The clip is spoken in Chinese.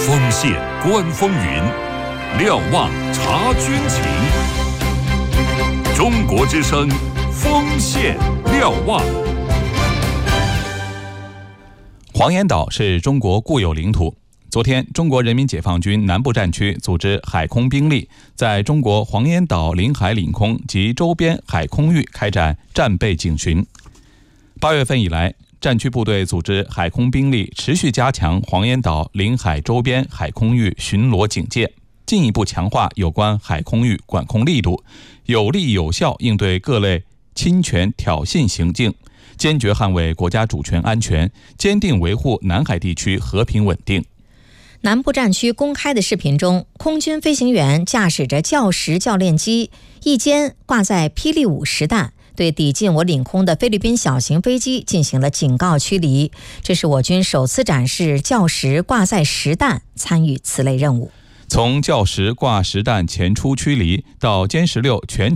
锋线观风云，瞭望察军情。中国之声，锋线瞭望。 黄岩岛是中国固有领土。昨天，中国人民解放军南部战区组织海空兵力在中国黄岩岛领海领空及周边海空域开展战备警巡。8月份以来，战区部队组织海空兵力持续加强黄岩岛领海周边海空域巡逻警戒，进一步强化有关海空域管控力度，有力有效应对各类侵权挑衅行径，坚决捍卫国家主权安全，坚定维护南海地区和平稳定。 南部战区公开的视频中，空军飞行员驾驶着教10教练机，一肩挂载霹雳5实弹，对抵近我领空的菲律宾小型飞机进行了警告驱离。这是我军首次展示教10挂载实弹参与此类任务。 从教10挂实弹前出驱离到歼16全程